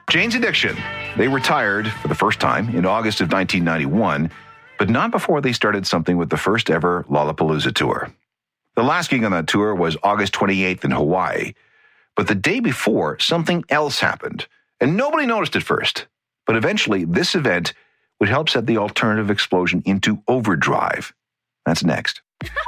Jane's Addiction. They retired for the first time in August of 1991, but not before they started something with the first ever Lollapalooza tour. The last gig on that tour was August 28th in Hawaii, but the day before, something else happened, and nobody noticed at first. But eventually, this event would help set the alternative explosion into overdrive. That's next.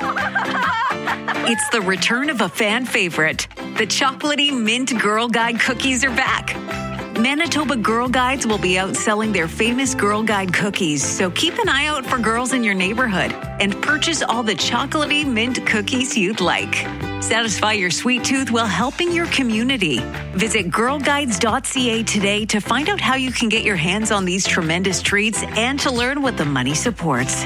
It's the return of a fan favorite. The chocolatey mint Girl Guide cookies are back. Manitoba Girl Guides will be out selling their famous Girl Guide cookies, so keep an eye out for girls in your neighborhood and purchase all the chocolatey mint cookies you'd like. Satisfy your sweet tooth while helping your community. Visit girlguides.ca today to find out how you can get your hands on these tremendous treats and to learn what the money supports.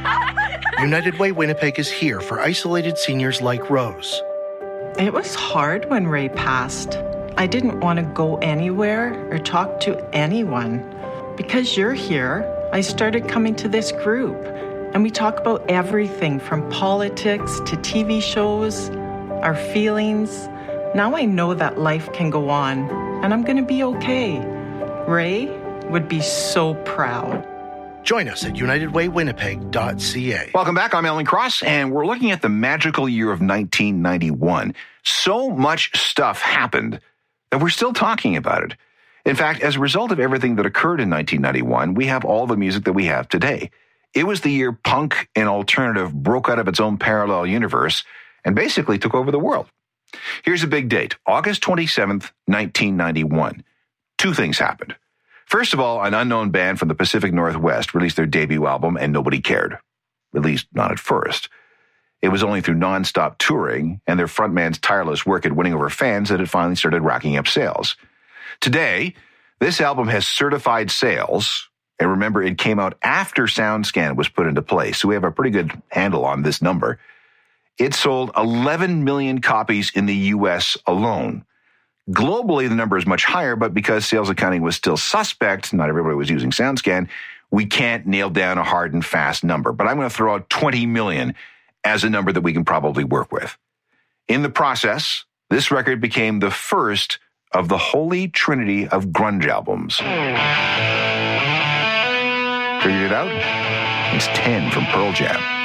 United Way Winnipeg is here for isolated seniors like Rose. It was hard when Ray passed. I didn't want to go anywhere or talk to anyone. Because you're here, I started coming to this group, and we talk about everything from politics to TV shows, our feelings. Now I know that life can go on, and I'm going to be okay. Ray would be so proud. Join us at unitedwaywinnipeg.ca. Welcome back. I'm Alan Cross, and we're looking at the magical year of 1991. So much stuff happened that we're still talking about it. In fact, as a result of everything that occurred in 1991, we have all the music that we have today. It was the year punk and alternative broke out of its own parallel universe and basically took over the world. Here's a big date, August 27th, 1991. Two things happened. First of all, an unknown band from the Pacific Northwest released their debut album, and nobody cared. At least, not at first. It was only through non-stop touring and their frontman's tireless work at winning over fans that it finally started racking up sales. Today, this album has certified sales, and remember, it came out after SoundScan was put into place, so we have a pretty good handle on this number. It sold 11 million copies in the U.S. alone. Globally, the number is much higher, but because sales accounting was still suspect, not everybody was using SoundScan, we can't nail down a hard and fast number. But I'm going to throw out 20 million as a number that we can probably work with. In the process, this record became the first of the holy trinity of grunge albums. Figured it out? It's 10 from Pearl Jam.